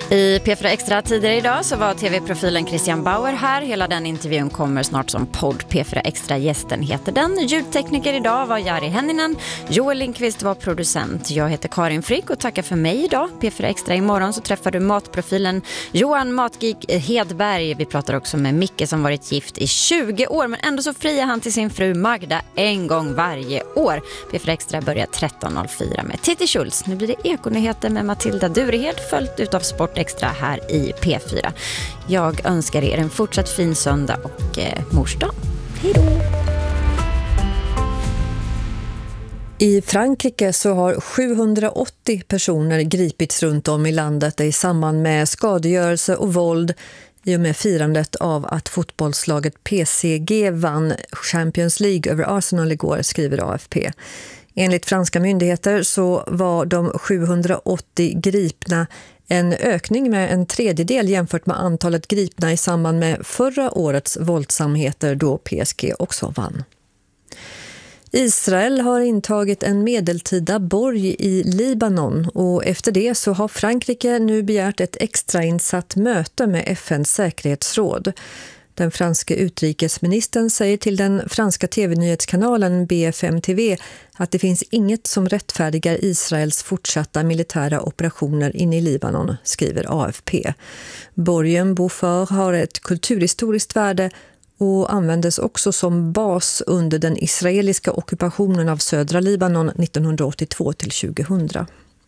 I P4 Extra tidigare idag så var tv-profilen Christian Bauer här. Hela den intervjun kommer snart som podd. P4 Extra gästen heter den. Ljudtekniker idag var Jari Henninen. Joel Lindqvist var producent. Jag heter Karin Frick och tackar för mig idag. P4 Extra imorgon så träffar du matprofilen Johan Matgeek Hedberg. Vi pratar också med Micke som varit gift i 20 år men ändå så friar han till sin fru Magda en gång varje år. P4 Extra börjar 13.04 med Titti Schultz. Nu blir det ekonyheter med Matilda Durehed följt utav Sport Extra här i P4. Jag önskar er en fortsatt fin söndag och morsdag. Hej då! I Frankrike så har 780 personer gripits runt om i landet i samband med skadegörelse och våld i och med firandet av att fotbollslaget PSG vann Champions League över Arsenal igår, skriver AFP. Enligt franska myndigheter så var de 780 gripna en ökning med en tredjedel jämfört med antalet gripna i samband med förra årets våldsamheter då PSG också vann. Israel har intagit en medeltida borg i Libanon och efter det så har Frankrike nu begärt ett extrainsatt möte med FNs säkerhetsråd. Den franska utrikesministern säger till den franska tv-nyhetskanalen BFM TV att det finns inget som rättfärdigar Israels fortsatta militära operationer inne i Libanon, skriver AFP. Borgen Beaufort har ett kulturhistoriskt värde och användes också som bas under den israeliska ockupationen av södra Libanon 1982-2000.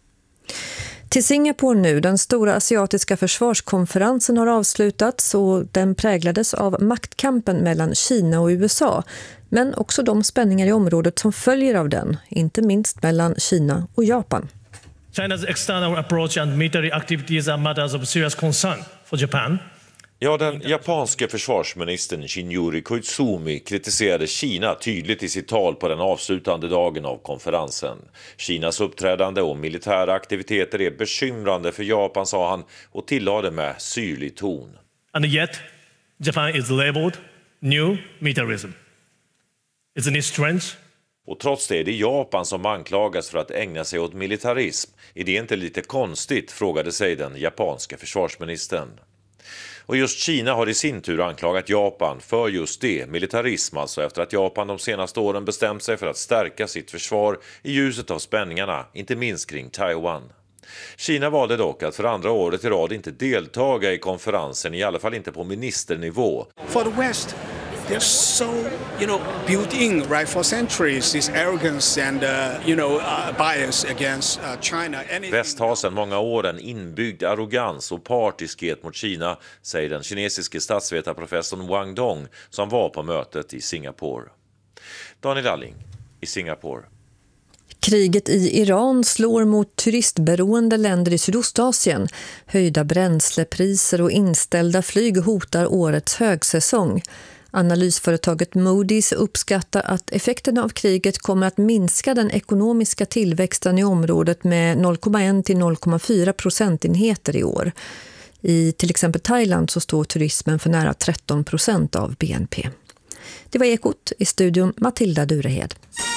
Till Singapore nu, den stora asiatiska försvarskonferensen har avslutats och den präglades av maktkampen mellan Kina och USA, men också de spänningar i området som följer av den, inte minst mellan Kina och Japan. China's external approach and military activities are matters of serious concern for Japan. Ja, den japanske försvarsministern Shinyori Koizumi kritiserade Kina tydligt i sitt tal på den avslutande dagen av konferensen. Kinas uppträdande och militära aktiviteter är bekymrande för Japan, sa han och tillade med syrlig ton. And yet, Japan is labeled new militarism. Isn't it strange? Och trots det är det Japan som anklagas för att ägna sig åt militarism. Är det inte lite konstigt, frågade sig den japanska försvarsministern. Och just Kina har i sin tur anklagat Japan för just det, militarism alltså, efter att Japan de senaste åren bestämt sig för att stärka sitt försvar i ljuset av spänningarna, inte minst kring Taiwan. Kina valde dock att för andra året i rad inte deltaga i konferensen, i alla fall inte på ministernivå. For the West, they're so, built in, right, for centuries, this arrogance and, bias against China. Väst har sedan många år en inbyggd arrogans och partiskhet mot Kina, säger den kinesiske statsvetarprofessorn Wang Dong som var på mötet i Singapore. Daniel Alling i Singapore. Kriget i Iran slår mot turistberoende länder i Sydostasien. Höjda bränslepriser och inställda flyg hotar årets högsäsong. Analysföretaget Moody's uppskattar att effekten av kriget kommer att minska den ekonomiska tillväxten i området med 0,1 till 0,4 procentenheter i år. I till exempel Thailand så står turismen för nära 13% av BNP. Det var Ekot, i studion Matilda Durehed.